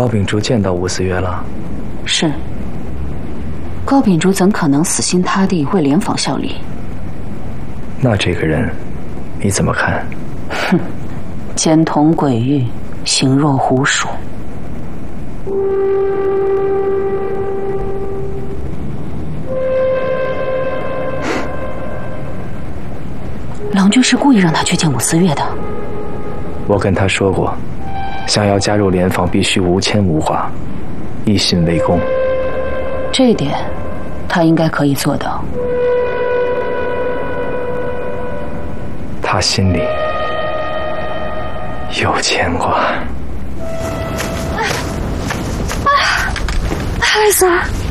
高秉烛见到吴思月了？ 是。高秉烛怎可能死心塌地为联访效力？ 那这个人，你怎么看？ 哼，奸童诡域，形若狐鼠。郎君是故意让他去见武思月的。 我跟他说过，想要加入联访必须无牵无挂，一心为公。 这一点，他应该可以做到。 他心里有牵挂。 害死了！